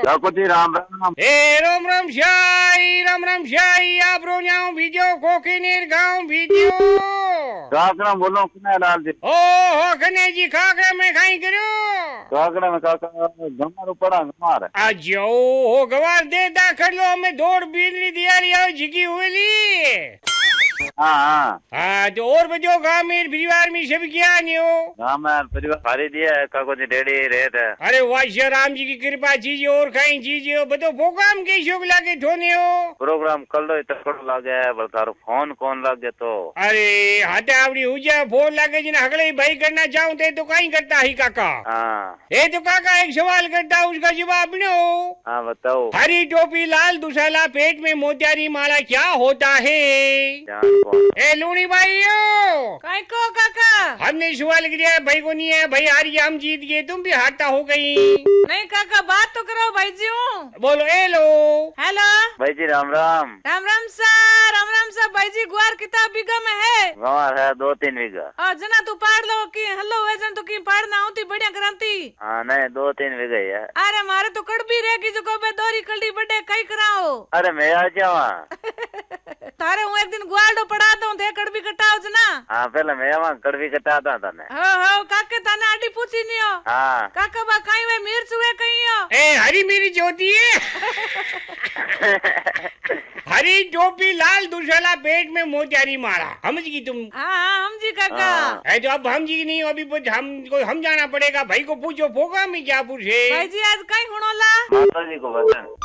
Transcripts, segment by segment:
કાકોજી રામ રામ. એ રામ રામ શાહી આપરો ન્યાઉ બીજો કોકીનીર ગાઉં બીજો કાકડા બોલો કને લાલજી. ઓહો કનેજી ખાકરા મેં ખાઈ કર્યો કાકડા में કાકા ગમારું પડા ગમાર. આજો હો ગવાર દે દાખલો અમે દોડ બીજલી દિયારી આવ જીકી हुईली. हाँ हाँ तो और बजो गाँव में परिवार में सब क्या नहीं हो? गाँव में परिवार सारी दिया है काकोजी डेडी रेत है. अरे वाह राम जी की कृपा चीज और कहीं चीज हो बतो प्रोग्राम के शौक लागे ठोने हो? प्रोग्राम कल दो इतना लागे है बल तारो फोन कौन लागे तो. अरे हाथे आवड़ी हुजा फोन लागे जिन हगले भाई करना चाहूँ तो कहीं करता ही काका. हाँ ये तो काका एक सवाल करता उसका जवाब नो. हाँ बताओ. हरी टोपी लाल दुशाला पेट में मोतियारी माला क्या होता है? ए लूनी भाई काय को काका हमने सवाल किया भाई को नहीं है भाई हार हम जीत गए तुम भी हारता हो गई. नहीं काका बात तो करो भाई जी. बोलो हेलो हेलो भाई जी राम राम. राम राम सा भाई जी गुआर कितना बीघा में है? गंवार है 2-3 बीघा. जना तू पाड़ लो कि हेलो है जन तो की पाड़ना होती बढ़िया क्रांति. हाँ नहीं 2-3 बीघा ही है. अरे मारे तो कड़बी रहेगी जो कबे दोरी कल्डी बड़े कई कराओ. अरे मैं आ जावा. तारे हूँ एक दिन गुआर पड़ा दो थे कड़बी कटाओ जना. हाँ पहले मैं वहाँ कड़वी कटाता था ने. हो काके थाने आडी पूछी नहीं हो. हाँ काका बा कहीं वे मिर्च हुए कहीं हो. ए हरी मेरी ज्योति है. हरी टोपी लाल दुशाला पेट में मोतियारी माला समझ गई तुम? हाँ हम जी काका. है तो अब हम जी नहीं अभी हमको हम जाना पड़ेगा भाई को पूछो फोगा में क्या पूछे. भाई जी आज कहीं हुणोला माता जी को वचन.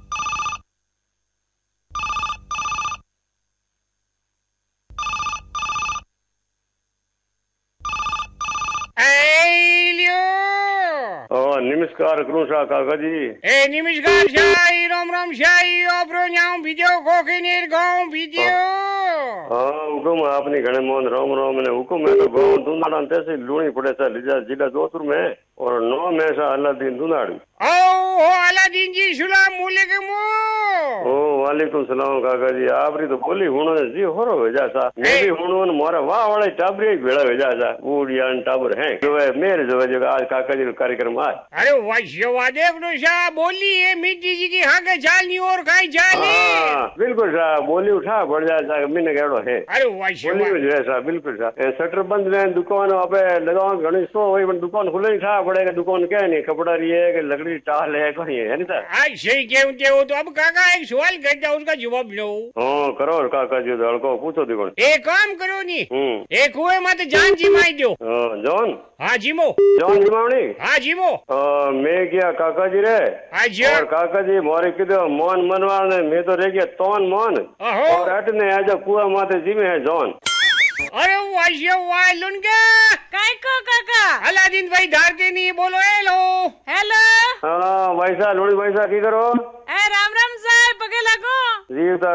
नमस्कार करूं सा काका जी. ए नमस्कार शाही राम शाही आपरो न्याऊ बीजो कोकीनीर गाँव बीजो. हाँ हुकुम आपने घने मोहन राम ने हुकुम है तो गाँव दूनाड़ा तहसील लूणी पड़े सा जिला जोधपुर में और 9 में सा अलादीन दूनाड़ी. ओ अलादीन जी सलाम वालेकुम. ओ वालेकुम सलाम काका जी. आपरी तो बोली हुणो जी होरो भेजा सा. मैं भी हुणो न मोरा वाह वाले टाबरे भेड़ा भेजा सा. बूढ़िया टाबर है जो है मेरे जो आज काका जी का कार्यक्रम आज. अरे वाह देखो सा बोली है मिट्टी जी की हाँ के चालनी और कहीं चाली. बिल्कुल सा बोली उठा बढ़ जाए सा मैंने कहड़ो है. अरे बोली जो है सा बिल्कुल सा. शटर बंद में दुकान पे लगाओ घनी सो वही दुकान खुले ही था पड़ेगा. दुकान क्या नहीं कपड़ा रही है कि लकड़ी टाल है कहीं है नहीं सर. आज सही कहते हो तो अब काका एक सवाल करता उसका जवाब लो. हाँ करो काका जी को पूछो देखो. एक काम करो नी एक कुएं मत जान जिमाई दो. जॉन. हाँ जिमो. जॉन जिमावनी. हाँ जिमो. मैं क्या काका जी रे. और काका जी मोरे किधर मोहन मनवा ने मैं तो रह गया तोन मोहन और अटने आज कुआ माते जिमे है जॉन. अरे वाह लुनगा काय को काका अलादीन भाई धार के नहीं बोलो हेलो हेलो. हाँ वैसा लोड़ी वैसा की करो. ए राम साहब पगे लगो. जीवता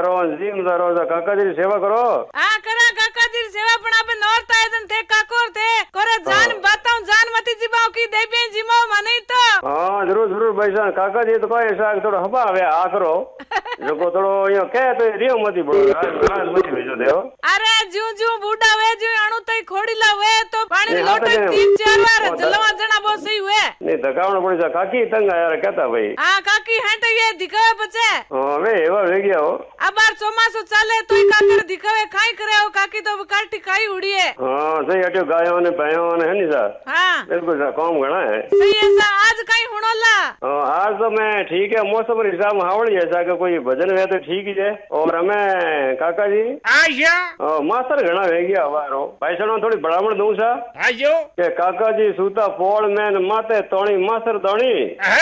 रहो काका जी सेवा करो. हाँ करा काका जी सेवा पण आपे नौरता आयोजन थे काकोर थे करे जान बताऊं जान मती जिबाओ की देबे जिमाओ माने तो. हाँ जरूर वैसा काका जी तो कोई ऐसा थोड़ा हवा आवे आ करो जो थोड़ो यो कहे तो रियो मती बोलो मती भेजो देओ. अरे जू बूढ़ा वे जू अणु तई खोड़ीला वे तो पानी लोटे 3-4 बार जलवा जना बो सही हुए. नहीं थकावण पड़ी जा काकी तंग यार कहता भाई. हाँ काकी हट ये दिखावे बचे. हां वे एवा वे गया हो. अब बार चोमासो चाले तोई काकर दिखावे खाई करे हो काकी तो काटी खाई उड़ी है. हां सही हटो गायों ने भैंसों ने है नहीं सा. हां बिल्कुल सा काम घना है. सही है सा आज कहीं हुणोला. आज तो मैं ठीक है मौसम हिसाब हावड़ी ऐसा का कोई भजन है तो ठीक ही है. और हमें काका जी आजा मास्टर घना वे गया हवारो पैसा थोड़ी बढ़ावण दूं सा. आजो के काका जी सूता पोल में माते तोणी मास्टर तोणी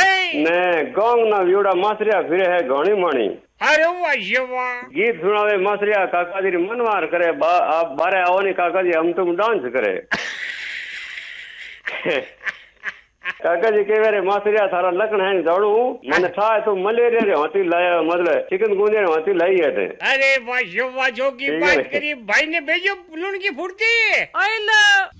ने गोंग ना व्यूड़ा मासरिया फिरे है घणी मणी. अरे वाह गीत सुनावे मासरिया काका जी मनवार करे आप बारे आओ नहीं काका जी हम तुम डांस करे. काका जी कई बार मासरिया थारा लकड़ है दौड़ू मैंने था तो मलेरिया रे होती लाया मतलब चिकनगुनिया रे होती लाई है. अरे वाह जो की बात करी भाई ने भेजो लून की फुर्ती. ओइलो